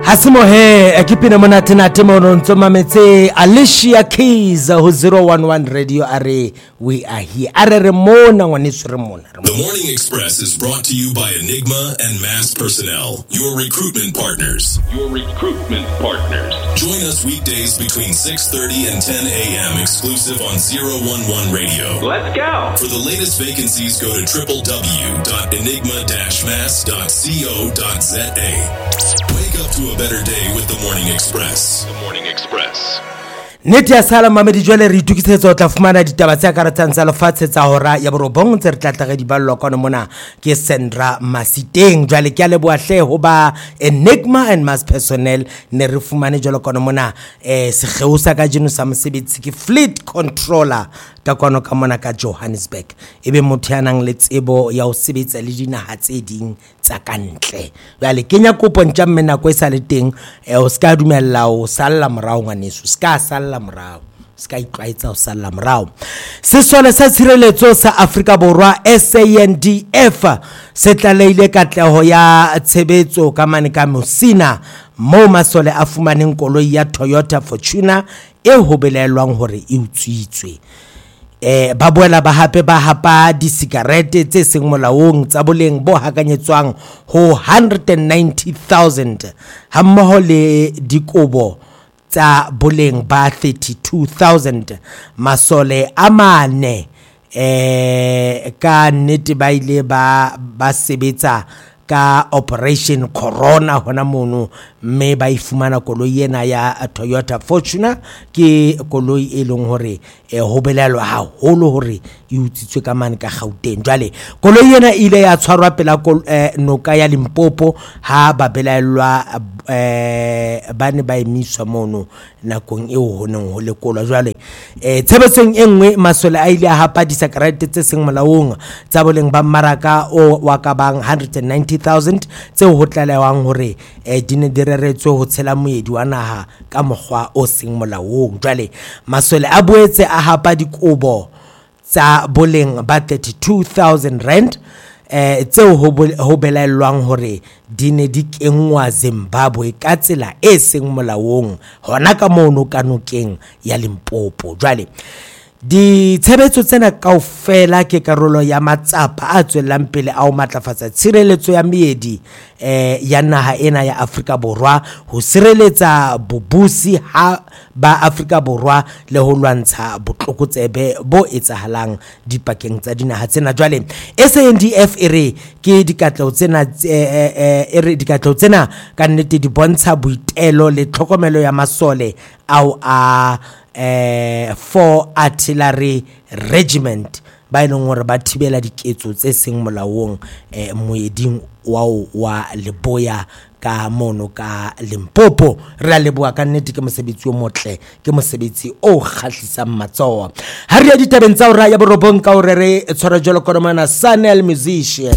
Hasimo he ekipina mona tena temono ntoma metse Alicia Keys ho 011 Radio are we are here are re mona ngwaneso re mona. The Morning Express is brought to you by Enigma and Mass Personnel, your recruitment partners. Join us weekdays between 6:30 and 10 a.m. exclusive on 011 Radio. Let's go. For the latest vacancies, go to www.enigma-mass.co.za. Wake up to a better day with the Morning Express. Neti ya sala mamedi jwale re itukisetsa o tla fumana ditaba tsa karatang tsa lefatshe tsa hora ya borobong tse re tla tla di ballo kono mona ke Sandra Masiteng jwale ke a leboa hle ho ba Enigma and Mass Personnel ne re fumane jwale kono mona segeusa ka jeno sa mosebetsi ke fleet controller ka kono ka mona ka Johannesburg ebe motho ya nang le tsebo ya ho sebetsa le dinaha tse ding tsa kantle jwale kenya kopo ntja mmena ko isa le teng o ska dumella o salla morao ngwaneso ska salla morao ska itwaetsa o salla morao sesole sa tshireletso sa Afrika Borwa SANDF se tlaleile katleho ya tshebetso ka mane ka Musina mo masole a fumaneng koloi ya Toyota Fortuner e hobelelwang hore e utswitswe ba boela ba hape ba hapa di sigarete tse seng molaong tsa boleng bo hakanyetswang ho 190,000 hammoho le dikobo tsa boleng ba 32,000 masole a mane ka nnete ba ile ba sebetsa ka Operation Corona hona mono mme ba ifumana koloi ena ya Toyota Fortuner ke koloi e leng hore ho belelwa haholo hore e utsitswe ka mane ka Gauteng jwale koloi ena ile ya tshwarwa pela noka ya Limpopo ha ba belelwa bane ba emiswa mono nakong eo honeng ho lekolwa jwale tshebetsong enngwe masole a ile a hapa disakarete tse seng molaong tsa boleng ba mmaraka o wa ka bang 190,000 tse ho tlalewang hore dine direretswe ho tshela moedi wa naha ka mokgwa o seng molaong jwale masole a boetse a hapa dikobo tsa boleng ba 32,000 rand tseo ho belaelwang hore dine di kengwa Zimbabwe ka tsela e seng molaong hona ka mono ka nokeng ya Limpopo jwale di tshebetso tsena kaofela ke karolo ya matsapa a tswelang pele a o matlafatsa tshireletso ya meedi ya naha ena ya Afrika Borwa ho sireletsa bobusi ha ba Afrika Borwa le ho lwantsha botlokotsebe bo etsahalang dipakeng tsa dinaha tsena jwale SANDF ere ke dikatleho tsena ka nnete di bontsha boitelo le tlhokomelo ya masole au a 4 artillery regiment ba ileng hore ba thibela diketso tse seng molaong moeding wa Leboya ka mono ka Limpopo re a leboa ka nnete ke mosebetsi o motle ke mosebetsi o kgahlisang matsoho ha re ya ditabeng tsa hora ya borobong ka hore re tshwara jolo konomana Sanel Musician